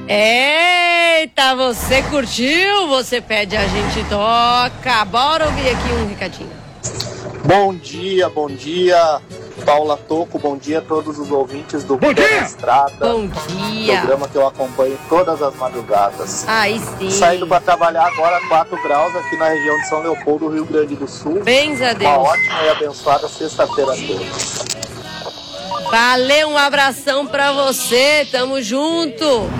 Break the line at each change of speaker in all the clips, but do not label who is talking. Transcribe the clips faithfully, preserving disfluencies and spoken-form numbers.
Eita, você curtiu? Você pede, a gente toca. Bora ouvir aqui um recadinho.
Bom dia, bom dia, Paula Toco, bom dia a todos os ouvintes do Pé na Estrada.
Bom dia.
Programa que eu acompanho todas as madrugadas.
Aí sim.
Saindo para trabalhar agora, quatro graus aqui na região de São Leopoldo, Rio Grande do Sul.
Bens a Deus.
Uma ótima e abençoada sexta-feira a todos.
Valeu, um abração pra você, tamo junto.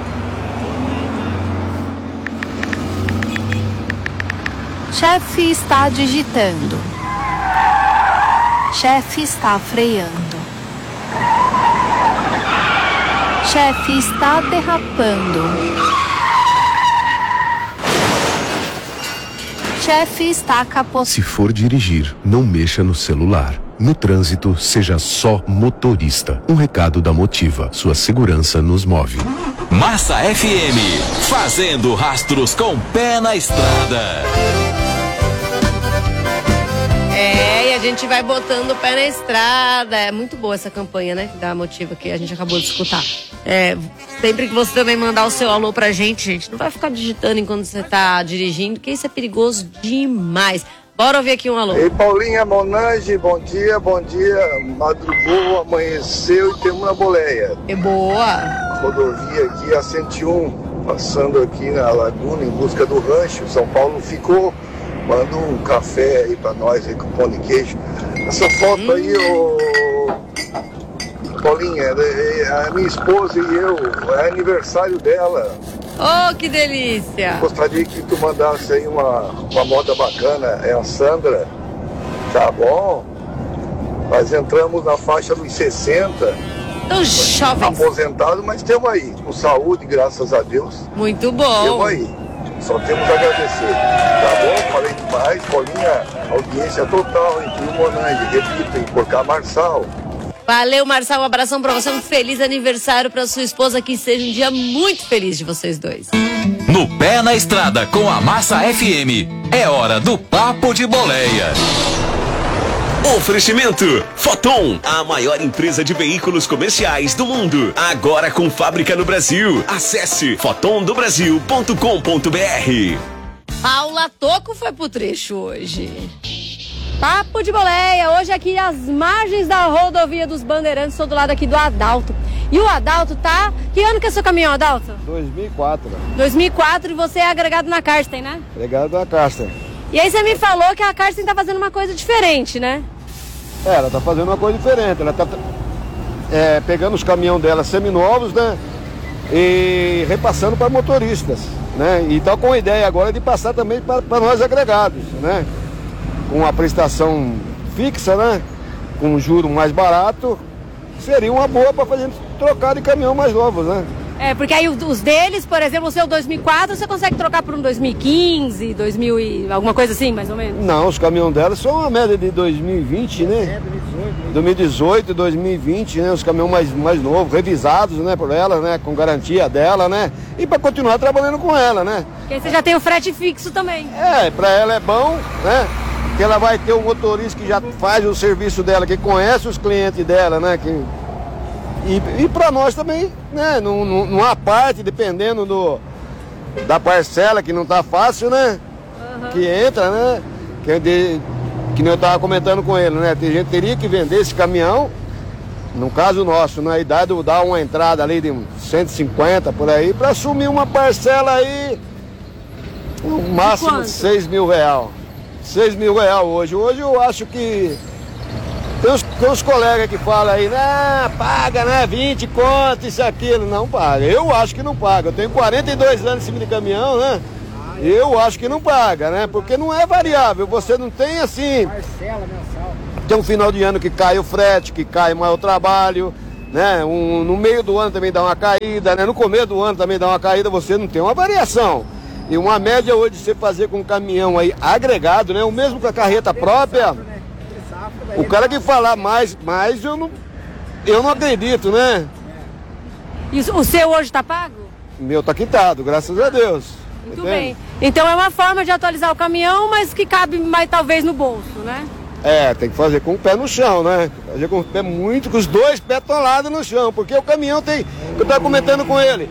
Chefe está digitando. Chefe está freando. Chefe está derrapando. Chefe está capotando.
Se for dirigir, não mexa no celular. No trânsito, seja só motorista. Um recado da Motiva. Sua segurança nos move.
Massa F M, fazendo rastros com pé na estrada.
É, e a gente vai botando o pé na estrada. É muito boa essa campanha, né? Da Motiva que a gente acabou de escutar. É, sempre que você também mandar o seu alô pra gente, gente, não vai ficar digitando enquanto você tá dirigindo, porque isso é perigoso demais. Bora ouvir aqui um alô.
Ei, Paulinha, Monange, bom dia, bom dia. Madrugou, amanheceu e temos na boleia.
É boa.
A rodovia aqui, a cento e um, passando aqui na Laguna em busca do rancho. São Paulo ficou. Manda um café aí pra nós aí com pão de queijo. Essa foto hum. aí, ô... Paulinha, a minha esposa e eu, é aniversário dela.
Oh, que delícia!
Gostaria que tu mandasse aí uma, uma moda bacana, é a Sandra. Tá bom? Nós entramos na faixa dos sessenta.
Os jovens.
Aposentado, mas temos aí, com saúde, graças a Deus.
Muito bom.
Temos aí. Só temos a agradecer. Tá bom? Falei demais. Paulinha, audiência total entre o Monange, repito, em Porcá Marçal.
Valeu, Marçal. Um abração pra você. Um feliz aniversário pra sua esposa. Que seja um dia muito feliz de vocês dois.
No Pé na Estrada com a Massa F M. É hora do Papo de Boleia. Oferecimento Foton, a maior empresa de veículos comerciais do mundo. Agora com fábrica no Brasil. Acesse foton do brasil ponto com ponto b r.
Paula Toco foi pro trecho hoje. Papo de Boleia, hoje aqui às margens da rodovia dos Bandeirantes, estou do lado aqui do Adalto. E o Adalto tá... Que ano que é seu caminhão, Adalto?
dois mil e quatro.
dois mil e quatro e você é agregado na Karsten, né?
Agregado na Karsten.
E aí você me falou que a Karsten tá fazendo uma coisa diferente, né?
É, ela tá fazendo uma coisa diferente. Ela tá é, pegando os caminhões dela seminovos, né? E repassando para motoristas, né? E tá com a ideia agora de passar também para nós agregados, né? Com a prestação fixa, né? Com um juro mais barato, seria uma boa para fazer trocar de caminhão mais novos, né?
É, porque aí os deles, por exemplo, o seu dois mil e quatro, você consegue trocar por um dois mil e quinze, dois mil e alguma coisa assim, mais ou menos?
Não, os caminhões delas são uma média de dois mil e vinte, né? dois mil e dezoito, dois mil e vinte, né? Os caminhões mais, mais novos, revisados, né? Por ela, né? Com garantia dela, né? E para continuar trabalhando com ela, né?
Porque aí você já tem o frete fixo também.
É, para ela é bom, né? Que ela vai ter um motorista que já faz o serviço dela, que conhece os clientes dela, né? Que... E, e para nós também, né? Não, não, não há parte, dependendo do, da parcela, que não tá fácil, né? Uhum. Que entra, né? Que, de, que nem eu tava comentando com ele, né? Tem gente que teria que vender esse caminhão, no caso nosso, na idade, dar uma entrada ali de cento e cinquenta por aí, para assumir uma parcela aí, no máximo de seis mil real. seis mil real hoje. Hoje eu acho que tem uns, tem uns colegas que falam aí, né, paga, né, vinte conto, isso, aquilo. Não paga. Eu acho que não paga. Eu tenho quarenta e dois anos em cima de caminhão, né? Eu acho que não paga, né? Porque não é variável. Você não tem assim... Parcela mensal. Tem um final de ano que cai o frete, que cai mais o trabalho, né? Um, no meio do ano também dá uma caída, né? No começo do ano também dá uma caída. Você não tem uma variação. E uma média hoje de você fazer com um caminhão aí agregado, né? O mesmo com a carreta própria. O cara que falar mais, mais eu não, eu não acredito, né?
E o seu hoje tá pago?
O meu tá quitado, graças a Deus.
Muito Entende? Bem. Então é uma forma de atualizar o caminhão, mas que cabe mais talvez no bolso, né?
É, tem que fazer com o pé no chão, né? Fazer com o pé muito, com os dois pés tolados no chão, porque o caminhão tem, eu tava comentando com ele,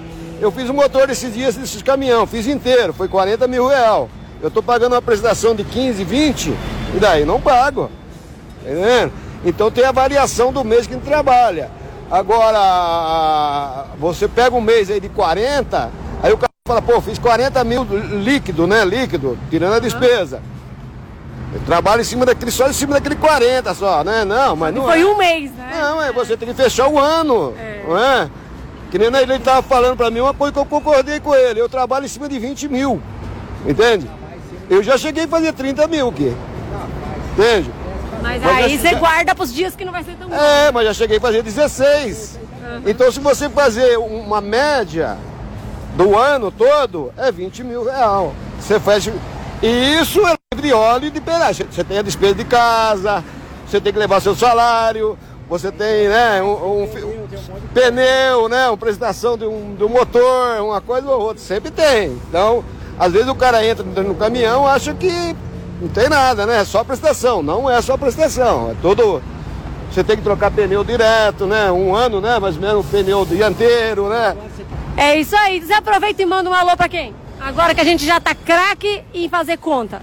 Eu fiz o motor desses dias, desses caminhão, fiz inteiro, foi quarenta mil reais. Eu tô pagando uma prestação de quinze, vinte, e daí não pago. Entendeu? Então tem a variação do mês que a gente trabalha. Agora, você pega um mês aí de quarenta, aí o cara fala, pô, fiz quarenta mil líquido, né? Líquido, tirando a despesa. Eu trabalho em cima daquele, só em cima daquele quarenta só, né? Não, mas não.
Foi
é.
um mês, né?
Não, é, você tem que fechar o ano, é. Não é? Que nem ele estava falando pra mim, uma coisa que eu concordei com ele, eu trabalho em cima de vinte mil, entende? Eu já cheguei a fazer trinta mil aqui, entende?
Mas,
mas
aí
já,
você
já...
guarda pros dias que não vai ser tão bom.
É, mas já cheguei a fazer dezesseis. Uhum. Então se você fazer uma média do ano todo, é vinte mil real. Você faz... E isso é livre de óleo e de pedágio. Você tem a despesa de casa, você tem que levar seu salário, você tem, né, um, um, um pneu, né, uma prestação de um, de um motor, uma coisa ou outra. Sempre tem. Então, às vezes o cara entra no caminhão e acha que não tem nada, né? É só prestação. Não é só prestação. É todo... Você tem que trocar pneu direto, né? Um ano, né? Mais ou menos um pneu dianteiro, né?
É isso aí. Você aproveita e manda um alô pra quem? Agora que a gente já tá craque em fazer conta.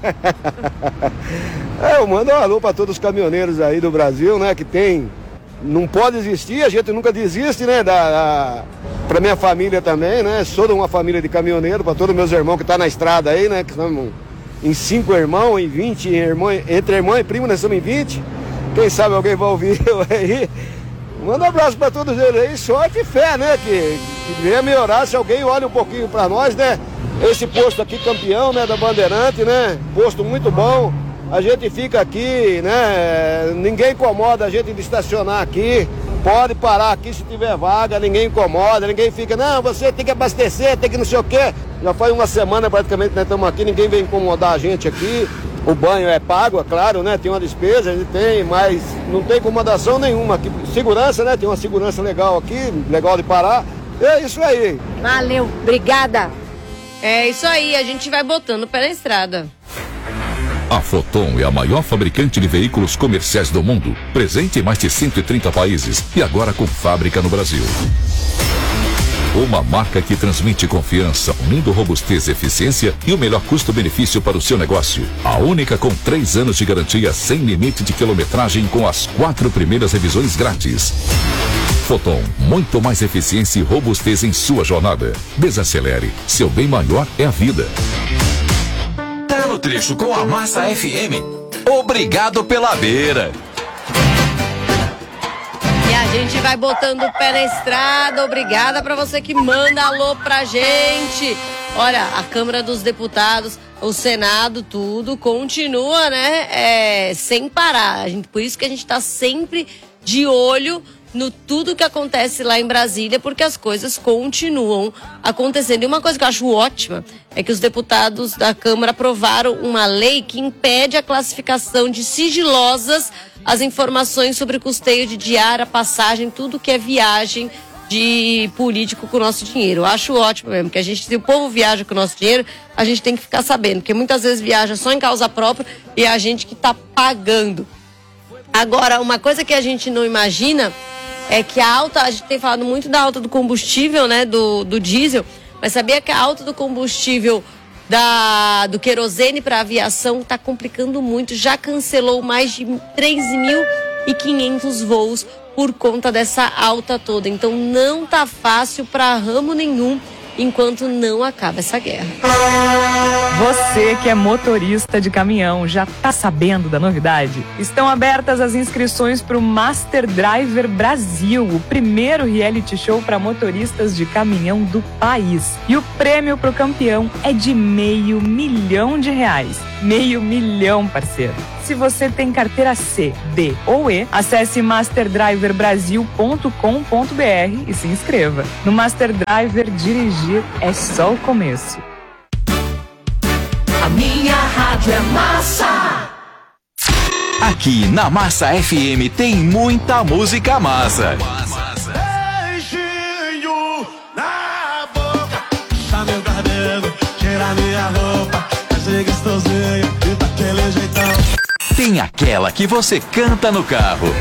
É, eu mando um alô pra todos os caminhoneiros aí do Brasil, né? Que tem... Não pode existir, a gente nunca desiste, né? Da, da... Pra minha família também, né? Sou de uma família de caminhoneiro, pra todos os meus irmãos que tá na estrada aí, né? Que estamos em cinco irmãos, em vinte irmãos, entre irmão e primo, nós estamos em vinte. Quem sabe alguém vai ouvir eu aí. Manda um abraço pra todos eles aí, sorte e fé, né? Que, que venha melhorar, se alguém olha um pouquinho pra nós, né? Esse posto aqui, campeão, né? Da Bandeirante, né? Posto muito bom. A gente fica aqui, né? Ninguém incomoda a gente de estacionar aqui. Pode parar aqui se tiver vaga, ninguém incomoda, ninguém fica, não, você tem que abastecer, tem que não sei o quê. Já faz uma semana praticamente nós estamos aqui, ninguém vem incomodar a gente aqui. O banho é pago, é claro, né? Tem uma despesa, a gente tem, mas não tem incomodação nenhuma aqui. Segurança, né? Tem uma segurança legal aqui, legal de parar. É isso aí.
Valeu, obrigada.
É isso aí, a gente vai botando o pé na estrada.
A Foton é a maior fabricante de veículos comerciais do mundo, presente em mais de cento e trinta países e agora com fábrica no Brasil. Uma marca que transmite confiança, unindo robustez e eficiência e o melhor custo-benefício para o seu negócio. A única com três anos de garantia sem limite de quilometragem com as quatro primeiras revisões grátis. Foton, muito mais eficiência e robustez em sua jornada. Desacelere, seu bem maior é a vida.
Tá no trecho com a Massa F M. Obrigado pela beira.
E a gente vai botando o pé na estrada. Obrigada pra você que manda alô pra gente. Olha, a Câmara dos Deputados, o Senado, tudo continua, né? É, sem parar. A gente, por isso que a gente tá sempre de olho no tudo que acontece lá em Brasília, porque as coisas continuam acontecendo. E uma coisa que eu acho ótima é que os deputados da Câmara aprovaram uma lei que impede a classificação de sigilosas as informações sobre custeio de diária, passagem, tudo que é viagem de político com o nosso dinheiro. Eu acho ótimo mesmo, que a gente, se o povo viaja com o nosso dinheiro, a gente tem que ficar sabendo, porque muitas vezes viaja só em causa própria e é a gente que está pagando. Agora, uma coisa que a gente não imagina é que a alta, a gente tem falado muito da alta do combustível, né, do, do diesel, mas sabia que a alta do combustível da, do querosene para a aviação está complicando muito, já cancelou mais de três mil e quinhentos voos por conta dessa alta toda, então não tá fácil para ramo nenhum enquanto não acaba essa guerra.
Você que é motorista de caminhão, já tá sabendo da novidade? Estão abertas as inscrições para o Master Driver Brasil, o primeiro reality show para motoristas de caminhão do país. E o prêmio pro campeão é de meio milhão de reais. Meio milhão, parceiro. Se você tem carteira C, D ou E, acesse master driver brasil ponto com ponto b r e se inscreva. No Master Driver, dirigir é só o começo.
A minha rádio é massa. Aqui na Massa F M tem muita música massa.
Beijinho na boca, puxa meu cabelo, tira minha roupa, achei gostosinho e daquele jeitão.
Tem aquela que você canta no carro.